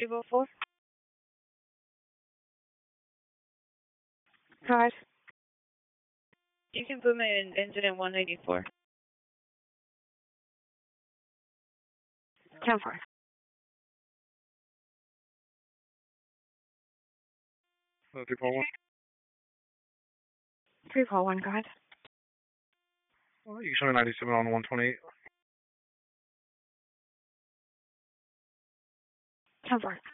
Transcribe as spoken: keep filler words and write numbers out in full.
Evo four. Card. You can put me in incident one eighty-four. ten four. Uh, three four one. three four one, guard. Well, you can show me ninety-seven on one twenty-eight. ten four.